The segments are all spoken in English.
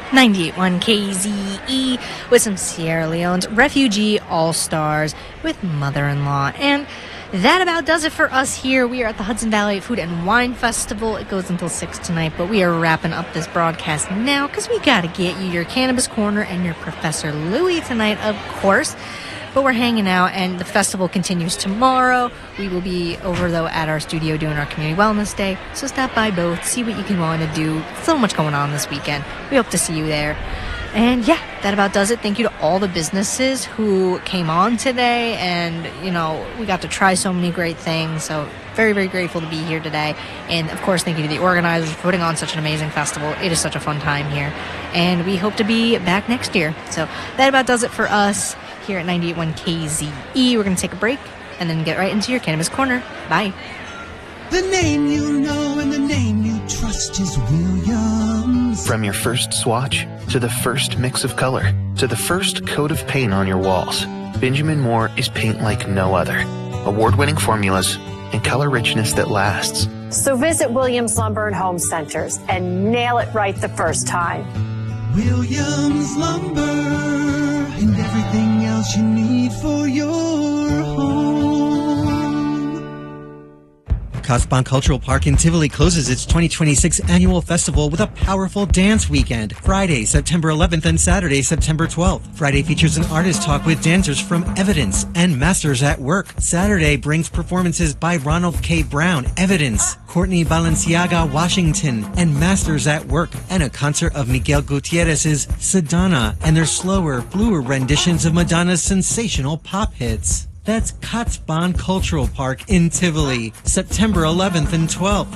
98.1 KZE with some Sierra Leone's Refugee All-Stars with Mother-in-Law. And that about does it for us here. We are at the Hudson Valley Food and Wine Festival. It goes until 6 tonight, but we are wrapping up this broadcast now because we got to get you your Cannabis Corner and your Professor Louie tonight, of course. But we're hanging out, and the festival continues tomorrow. We will be over, though, at our studio doing our Community Wellness Day. So stop by both, see what you can want to do. So much going on this weekend. We hope to see you there. And yeah, that about does it. Thank you to all the businesses who came on today. And, you know, we got to try so many great things. So very, very grateful to be here today. And, of course, thank you to the organizers for putting on such an amazing festival. It is such a fun time here. And we hope to be back next year. So that about does it for us here at 98.1 KZE. We're going to take a break and then get right into your Cannabis Corner. Bye. The name you know and the name you trust is Williams. From your first swatch, to the first mix of color, to the first coat of paint on your walls, Benjamin Moore is paint like no other. Award-winning formulas and color richness that lasts. So visit Williams Lumber and Home Centers and nail it right the first time. Williams Lumber and everything else you need for your home. Casaubon Cultural Park in Tivoli closes its 2026 annual festival with a powerful dance weekend. Friday, September 11th and Saturday, September 12th. Friday features an artist talk with dancers from Evidence and Masters at Work. Saturday brings performances by Ronald K. Brown, Evidence, Courtney Balenciaga, Washington, and Masters at Work, and a concert of Miguel Gutierrez's Sedona and their slower, bluer renditions of Madonna's sensational pop hits. That's Casaubon Cultural Park in Tivoli, September 11th and 12th.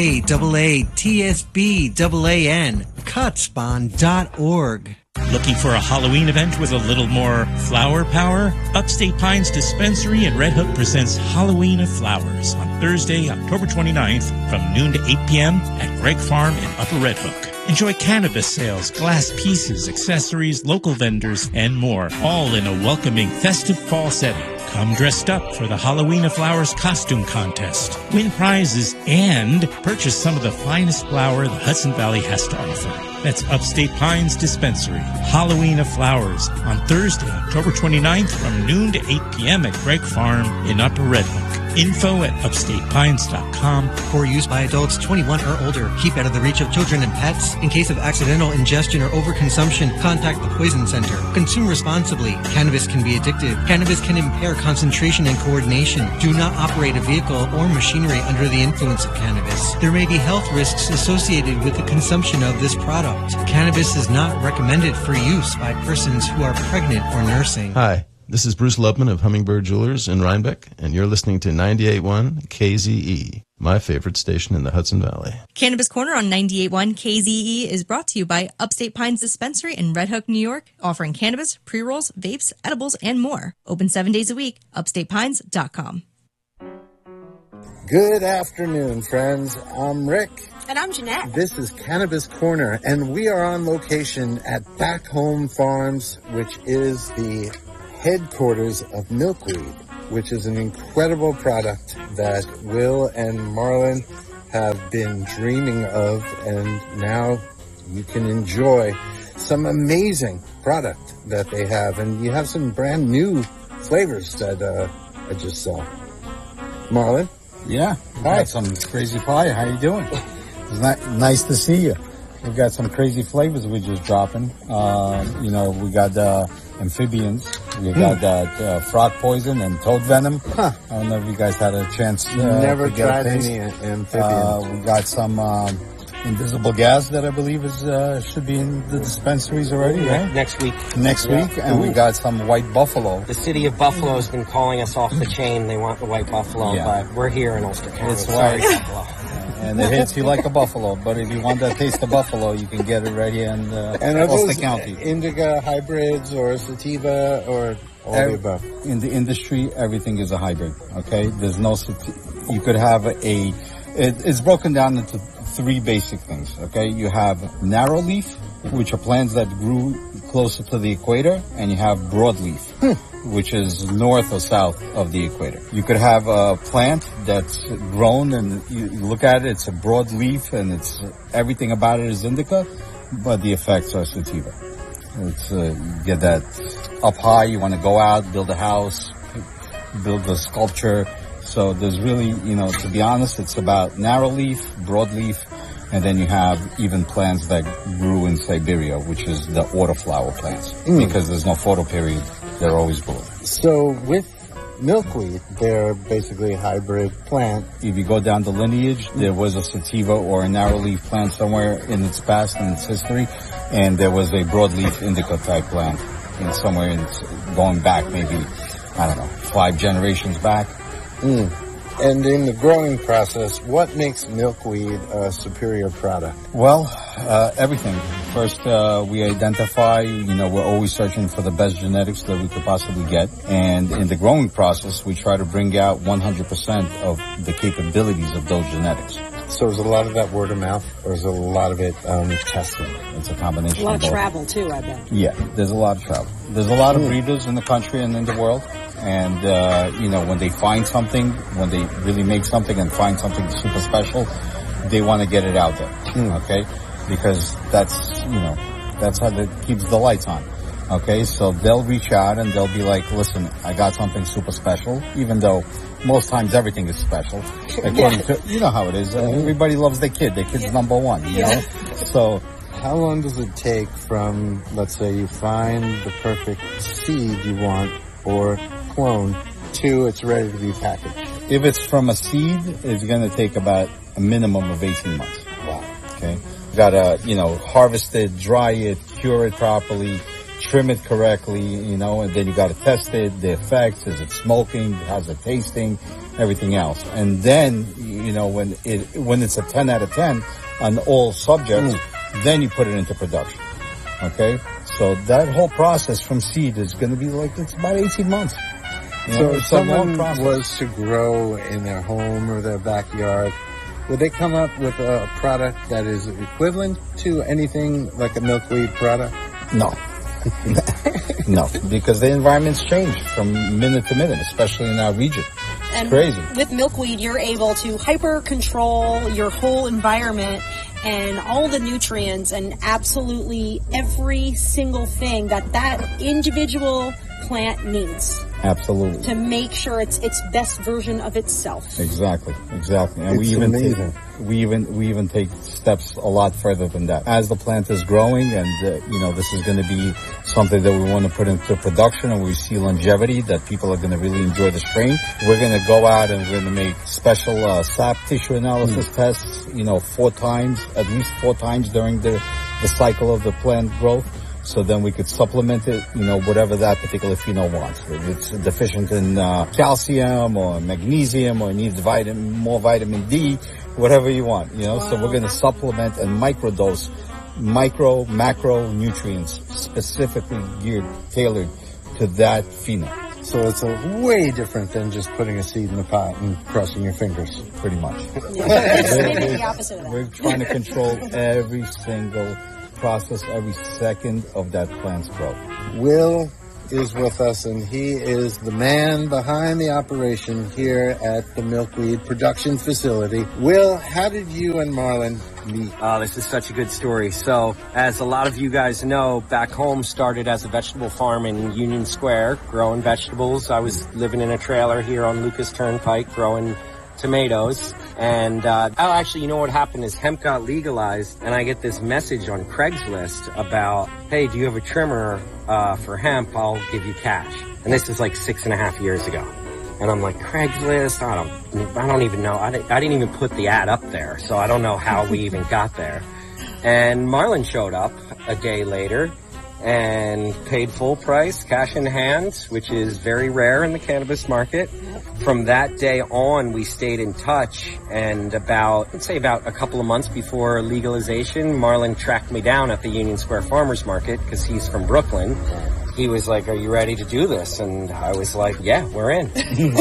KAATSBAAN, Casaubon.org. Looking for a Halloween event with a little more flower power? Upstate Pines Dispensary in Red Hook presents Halloween of Flowers on Thursday, October 29th from noon to 8 p.m. at Gregg Farm in Upper Red Hook. Enjoy cannabis sales, glass pieces, accessories, local vendors, and more, all in a welcoming, festive fall setting. Come dressed up for the Halloween of Flowers costume contest. Win prizes and purchase some of the finest flower the Hudson Valley has to offer. That's Upstate Pines Dispensary. Halloween of Flowers on Thursday, October 29th from noon to 8 p.m. at Gregg Farm in Upper Red Hook. Info at upstatepines.com. For use by adults 21 or older. Keep out of the reach of children and pets. In case of accidental ingestion or overconsumption, contact the Poison Center. Consume responsibly. Cannabis can be addictive. Cannabis can impair concentration and coordination. Do not operate a vehicle or machinery under the influence of cannabis. There may be health risks associated with the consumption of this product. Cannabis is not recommended for use by persons who are pregnant or nursing. Hi. This is Bruce Lubman of Hummingbird Jewelers in Rhinebeck, and you're listening to 98.1 KZE, my favorite station in the Hudson Valley. Cannabis Corner on 98.1 KZE is brought to you by Upstate Pines Dispensary in Red Hook, New York, offering cannabis, pre-rolls, vapes, edibles, and more. Open 7 days a week. UpstatePines.com. Good afternoon, friends. I'm Rick. And I'm Jeanette. This is Cannabis Corner, and we are on location at Back Home Farms, which is the headquarters of Milkweed, which is an incredible product that Will and Marlon have been dreaming of, and now you can enjoy some amazing product that they have. And you have some brand new flavors that I just saw. Marlon? Yeah, we got some crazy pie. How you doing? It's nice to see you. We've got some crazy flavors we're just dropping. We got amphibians. We got that frog poison and toad venom. I don't know if you guys had a chance Never to get tried a taste. any amphibians. We got some invisible gas that I believe is should be in the dispensaries already, right? Next week. And we got some white buffalo. The city of Buffalo has been calling us off the chain. They want the white buffalo, but we're here in Ulster County. It's Sorry, white. Buffalo. And it hits you like a buffalo. But if you want that taste of buffalo, you can get it right here in And are Ulster those County. indica hybrids or sativa or all the above? In the industry, everything is a hybrid. Okay, there's no. You could have it's broken down into three basic things. Okay, you have narrow leaf, which are plants that grew closer to the equator, and you have broadleaf, which is north or south of the equator. You could have a plant that's grown, and you look at it, it's a broadleaf, and it's everything about it is indica. but the effects are sativa. It's you get that up high. You want to go out, build a house, build a sculpture. So there's really, to be honest, it's about narrow leaf, broadleaf, and then you have even plants that grew in Siberia, which is the autoflower plants, because there's no photo period. They're always blooming. So with milkweed, they're basically a hybrid plant. If you go down the lineage, there was a sativa or a narrow leaf plant somewhere in its past, in its history, and there was a broadleaf indica type plant somewhere going back maybe, 5 generations back. And in the growing process, what makes milkweed a superior product? Well, everything. First, we identify, we're always searching for the best genetics that we could possibly get. And in the growing process, we try to bring out 100% of the capabilities of those genetics. So is a lot of that word of mouth, or is a lot of it testing? It's a combination. A lot of of travel, too, I bet. Yeah, there's a lot of travel. There's a lot of breeders in the country and in the world. And, when they find something, when they really make something and find something super special, they want to get it out there, okay? Because that's how that keeps the lights on, okay? So they'll reach out and they'll be like, listen, I got something super special, even though most times everything is special. According to, you know how it is. Everybody loves their kid. Their kid's number one, you know? So how long does it take from, let's say, you find the perfect seed you want or clone to it's ready to be packaged? If it's from a seed, it's going to take about a minimum of 18 months. Wow. Okay. You gotta, harvest it, dry it, cure it properly, trim it correctly, and then you gotta test it, the effects, is it smoking, how's it tasting, everything else. And then, when it's a 10 out of 10 on all subjects, then you put it into production. Okay? So that whole process from seed is going to be it's about 18 months. So if someone was to grow in their home or their backyard, would they come up with a product that is equivalent to anything like a milkweed product? No. No, because the environment's changed from minute to minute, especially in our region. It's crazy. With milkweed, you're able to hyper control your whole environment and all the nutrients and absolutely every single thing that individual plant needs. Absolutely. To make sure it's its best version of itself. Exactly. And it's we even take steps a lot further than that. As the plant is growing and, this is going to be something that we want to put into production and we see longevity, that people are going to really enjoy the strain, we're going to go out and we're going to make special sap tissue analysis tests, at least four times during the cycle of the plant growth. So then we could supplement it, whatever that particular pheno wants. If it's deficient in calcium or magnesium or needs more vitamin D, whatever you want, So we're going to supplement and microdose macro nutrients specifically tailored to that pheno. So it's way different than just putting a seed in a pot and crossing your fingers. Pretty much. It's maybe the opposite of that. We're trying to control every single process, every second of that plant's growth. Will is with us, and he is the man behind the operation here at the milkweed production facility. Will, how did you and Marlon meet? Oh, this is such a good story. So, as a lot of you guys know, back home started as a vegetable farm in Union Square, growing vegetables. I was living in a trailer here on Lucas Turnpike, growing tomatoes. And actually, you know what happened is hemp got legalized, and I get this message on Craigslist about, hey, do you have a trimmer for hemp? I'll give you cash. And this is 6.5 years ago. And I'm like, Craigslist? I don't even know. I didn't even put the ad up there, so I don't know how we even got there. And Marlon showed up a day later and paid full price, cash in hand, which is very rare in the cannabis market. From that day on, we stayed in touch, and about a couple of months before legalization, Marlon tracked me down at the Union Square Farmers Market because he's from Brooklyn. He was like, are you ready to do this? And I was like, yeah, we're in.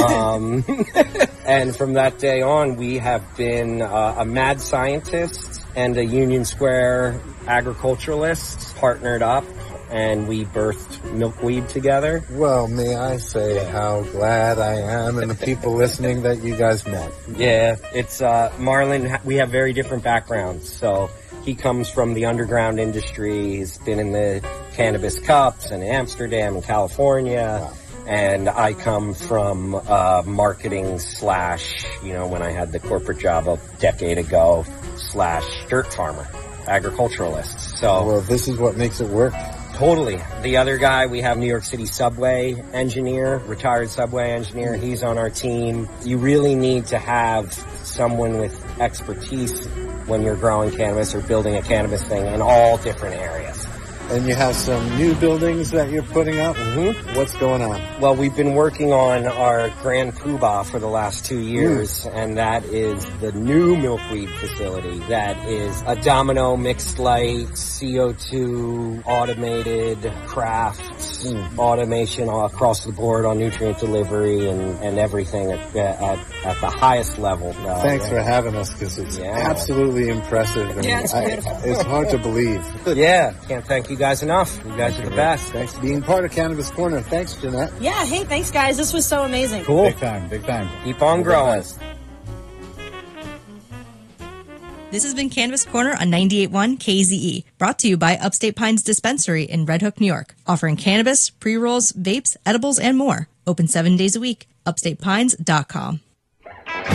And from that day on, we have been a mad scientist and a Union Square agriculturalist partnered up, and we birthed milkweed together. Well, may I say how glad I am and the people listening that you guys met. Yeah, it's Marlon. We have very different backgrounds. So He comes from the underground industry. He's been in the Cannabis Cups in Amsterdam and California. And I come from marketing slash, when I had the corporate job a decade ago, slash dirt farmer, agriculturalist. So, well, this is what makes it work. Totally. The other guy, we have New York City subway engineer, retired subway engineer. He's on our team. You really need to have someone with expertise when you're growing cannabis or building a cannabis thing in all different areas. And you have some new buildings that you're putting up. Mm-hmm. What's going on? Well, we've been working on our Grand Poobah for the last 2 years, and that is the new milkweed facility. That is a domino, mixed light, CO2, automated craft, automation all across the board on nutrient delivery and everything at the highest level. Thanks for having us, because it's absolutely impressive. And it's beautiful. It's hard to believe. Yeah, can't thank you guys enough. You guys are the best. Thanks for being part of Cannabis Corner. Thanks, Jeanette. Yeah, hey, thanks, guys. This was so amazing. Cool. Big time. Keep on growing. This has been Cannabis Corner on 98.1 KZE, brought to you by Upstate Pines Dispensary in Red Hook, New York, offering cannabis, pre-rolls, vapes, edibles, and more. Open 7 days a week. UpstatePines.com.